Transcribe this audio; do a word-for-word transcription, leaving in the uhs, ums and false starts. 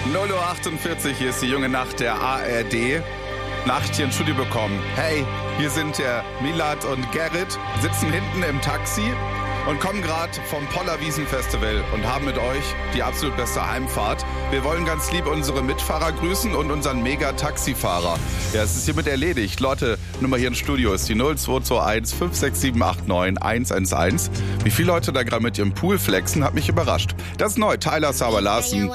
null Uhr achtundvierzig, hier ist die junge Nacht der A R D. Nacht hier ins Studio bekommen. Hey, hier sind der Milad und Gerrit, sitzen hinten im Taxi und kommen gerade vom Pollerwiesen Festival und haben mit euch die absolut beste Heimfahrt. Wir wollen ganz lieb unsere Mitfahrer grüßen und unseren Mega-Taxifahrer. Ja, es ist hiermit erledigt. Leute, Nummer hier im Studio ist die null zwei zwei eins fünf sechs sieben acht neun eins eins eins. Wie viele Leute da gerade mit ihrem Pool flexen, hat mich überrascht. Das ist neu, Tyler Sauer Larsen.